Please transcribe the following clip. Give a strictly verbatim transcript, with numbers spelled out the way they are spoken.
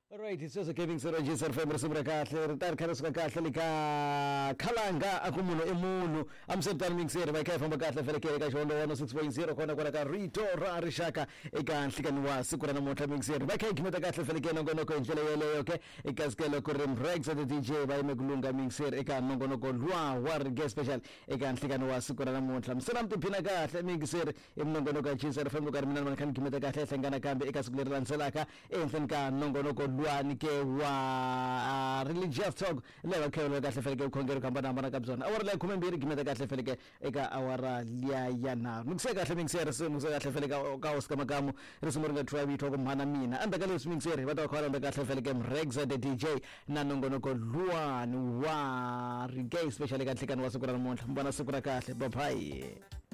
Alright, it's just a gaming so register family sumra kahle retar khana suka kahle lika khalanga akumuno emuno amsetan mixer by kahle famba kahle feleke ka shondo one oh six point zero khona kona ka rito ra rishaka eka hlikani wa siku na motha mixer by kahle kimeta kahle feleke nongonoko indlela yeleyo ke ekaskelo ku Remrex the D J by mekulunga mixer eka nongonoko lwa war guest special eka hlikani wa siku na motha msana mtiphina kahle mixer emnongonoko jisera family ka mina man kimeta kahle hlangana kambe eka siku lelanselaka enhleni ka nongonoko lwani ke wa religious talk leva khelo kahle feleke ukhongero khamba namba kabzona awara la khumembiri gimeta kahle feleke eka awara liya yana mukse kahle mixer simukse kahle feleke ka Oscar Magamu risumuringa tribe talk mhana mina anda kale mixer bata khona anda kahle feleke Remrex the D J na nongonoko lwani wa reggae special kahle kan wasukura namunhla mbona sukura kahle bye bye.